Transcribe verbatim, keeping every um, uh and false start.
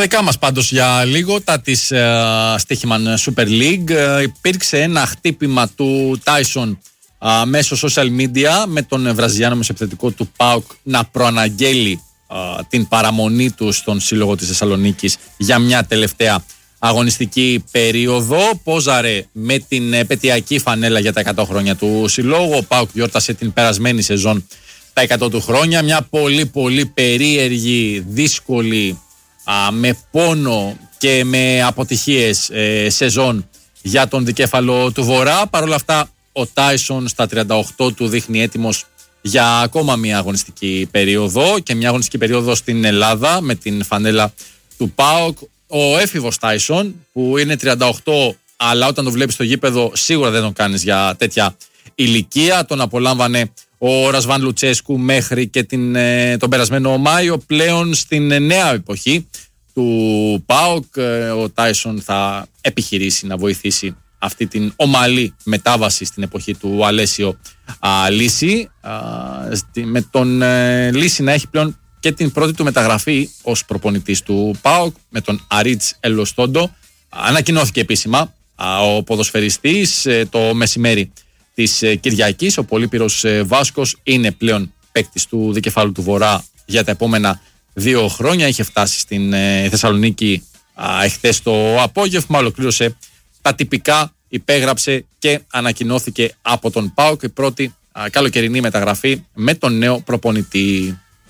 δικά μας πάντως για λίγο, τα της uh, Στίχημαν Super League. Uh, υπήρξε ένα χτύπημα του Tyson uh, μέσω social media με τον βραζιλιάνο μεσοεπιθετικό του ΠΑΟΚ να προαναγγέλει uh, την παραμονή του στον σύλλογο της Θεσσαλονίκης για μια τελευταία αγωνιστική περίοδο. Πόζαρε με την επαιτειακή φανέλα για τα εκατό χρόνια του συλλόγου. Ο ΠΑΟΚ γιόρτασε την περασμένη σεζόν τα εκατό του χρόνια. Μια πολύ πολύ περίεργη, δύσκολη, α, με πόνο και με αποτυχίες ε, σεζόν για τον δικέφαλο του Βορρά. Παρ' όλα αυτά ο Τάισον στα τριάντα οκτώ του δείχνει έτοιμος για ακόμα μια αγωνιστική περίοδο και μια αγωνιστική περίοδο στην Ελλάδα με την φανέλα του ΠΑΟΚ. Ο έφηβος Τάισον που είναι τριάντα οκτώ, αλλά όταν το βλέπεις στο γήπεδο σίγουρα δεν τον κάνεις για τέτοια ηλικία. Τον απολάμβανε ο Ρασβάν Λουτσέσκου μέχρι και την, τον περασμένο Μάιο. Πλέον στην νέα εποχή του ΠΑΟΚ ο Τάισον θα επιχειρήσει να βοηθήσει αυτή την ομαλή μετάβαση στην εποχή του Αλέσιο α, Λύση, α, με τον ε, Λύση να έχει πλέον και την πρώτη του μεταγραφή ως προπονητής του ΠΑΟΚ με τον Αρίτς Ελοστόντο. Ανακοινώθηκε επίσημα α, ο ποδοσφαιριστής ε, το μεσημέρι της ε, Κυριακής. Ο Πολύπυρος ε, Βάσκος είναι πλέον παίκτης του δικεφάλου του Βορρά για τα επόμενα δύο χρόνια. Είχε φτάσει στην ε, Θεσσαλονίκη α, εχθές το απόγευμα, ολοκλήρωσε τα τυπικά, υπέγραψε και ανακοινώθηκε από τον ΠΑΟΚ η πρώτη α, καλοκαιρινή μεταγραφή με τον νέο προπονητή.